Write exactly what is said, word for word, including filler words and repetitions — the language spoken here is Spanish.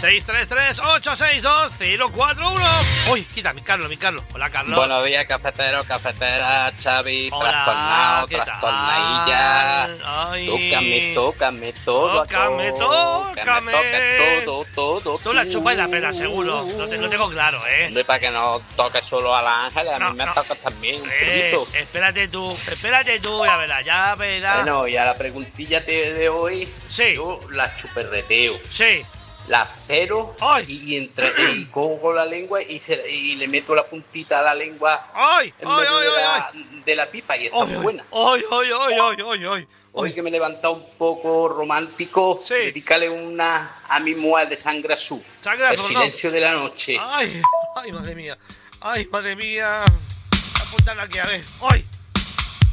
seis tres tres, ocho seis dos, cero cuatro uno. Uy, quita, mi Carlos, mi Carlos. Hola, Carlos. Buenos días, cafetero, cafetera, Xavi, Hola, trastornado, ¿qué tal? trastornadilla. Ay. Tócame, tócame todo. Tócame, tócame. Toque todo, todo. Tú la chupas y la pena, seguro. Lo, te, lo tengo claro, ¿eh? Hombre, para que no toques solo a la Ángela, a No, mí me no. toca también un Eh, poquito. espérate tú, espérate tú, ya verás, ya verás. Bueno, y a la preguntilla de, de hoy, Sí. yo la chuperreteo. Sí. La cero Ay. y, y, entre, y cojo con la lengua y, se, y le meto la puntita a la lengua ¡Ay! en ¡Ay, medio ay, de, ay, la, ay! de la pipa y está ¡Ay, muy ay! buena. ¡Ay, ay, ay, ay, ay, ay! Hoy que me he levantado un poco romántico, Sí. dedícale una a mi mujer de Sangre Azul. Sangre El Azul, ¿no? silencio de la noche. ¡Ay! ¡Ay, madre mía! ¡Ay, madre mía! Apuntarla aquí, a ver. ¡Ay!